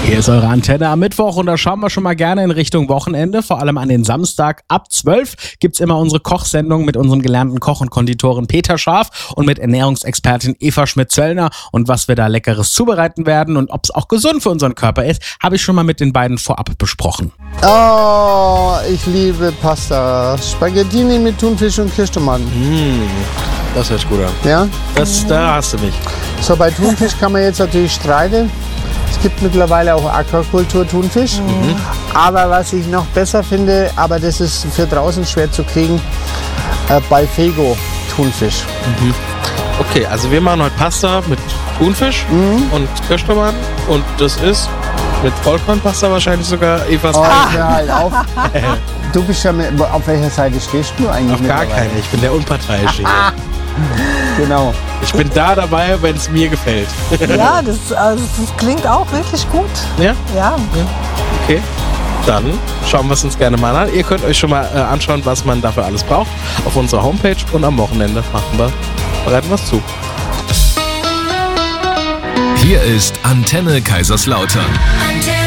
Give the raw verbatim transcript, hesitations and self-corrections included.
Hier ist eure Antenne am Mittwoch und da schauen wir schon mal gerne in Richtung Wochenende. Vor allem an den Samstag ab zwölf gibt's immer unsere Kochsendung mit unserem gelernten Koch und Konditoren Peter Scharf und mit Ernährungsexpertin Eva Schmidt-Zöllner. Und was wir da Leckeres zubereiten werden und ob es auch gesund für unseren Körper ist, habe ich schon mal mit den beiden vorab besprochen. Oh, ich liebe Pasta. Spaghettini mit Thunfisch und Kirschtomaten. Mmh, das hört sich gut an. Ja? Das, da hast du mich. So, bei Thunfisch kann man jetzt natürlich streiten. Es gibt mittlerweile auch Aquakultur-Thunfisch. Mhm. Aber was ich noch besser finde, aber das ist für draußen schwer zu kriegen, äh, Balfego-Thunfisch. Mhm. Okay, also wir machen heute Pasta mit Thunfisch mhm. und Kirschtomaten. Und das ist mit Vollkornpasta wahrscheinlich sogar Evas. Oh, hör halt auf. Du bist ja mit, auf welcher Seite stehst du eigentlich? Auf gar keine, ich bin der Unparteiische hier. Genau. Ich bin da dabei, wenn es mir gefällt. Ja, das, also, das klingt auch wirklich gut. Ja? Ja. Okay, dann schauen wir es uns gerne mal an. Ihr könnt euch schon mal äh, anschauen, was man dafür alles braucht auf unserer Homepage und am Wochenende machen wir, bereiten wir es zu. Hier ist Antenne Kaiserslautern.